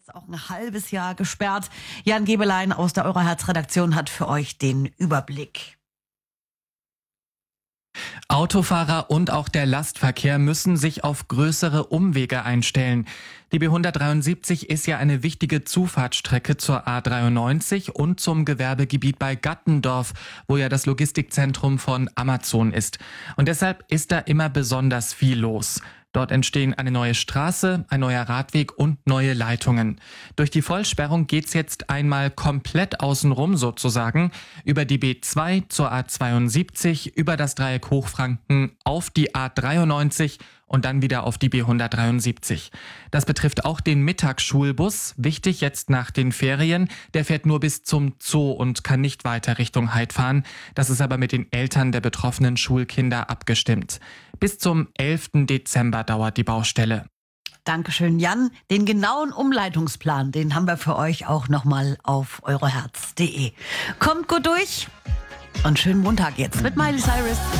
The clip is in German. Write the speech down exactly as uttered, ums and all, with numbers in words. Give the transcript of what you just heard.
jetzt auch ein halbes Jahr gesperrt. Jan Gebelein aus der Euroherz-Redaktion hat für euch den Überblick. Autofahrer und auch der Lastverkehr müssen sich auf größere Umwege einstellen. Die B hundertdreiundsiebzig ist ja eine wichtige Zufahrtsstrecke zur A dreiundneunzig und zum Gewerbegebiet bei Gattendorf, wo ja das Logistikzentrum von Amazon ist. Und deshalb ist da immer besonders viel los. Dort entstehen eine neue Straße, ein neuer Radweg und neue Leitungen. Durch die Vollsperrung geht's jetzt einmal komplett außenrum sozusagen, über die B zwei zur A zweiundsiebzig, über das Dreieck Hochfranken auf die A dreiundneunzig und dann wieder auf die B hundertdreiundsiebzig. Das betrifft auch den Mittagsschulbus. Wichtig jetzt nach den Ferien. Der fährt nur bis zum Zoo und kann nicht weiter Richtung Heid fahren. Das ist aber mit den Eltern der betroffenen Schulkinder abgestimmt. Bis zum elften Dezember dauert die Baustelle. Dankeschön, Jan. Den genauen Umleitungsplan, den haben wir für euch auch nochmal auf euroherz punkt de. Kommt gut durch und schönen Montag jetzt mit Miley Cyrus.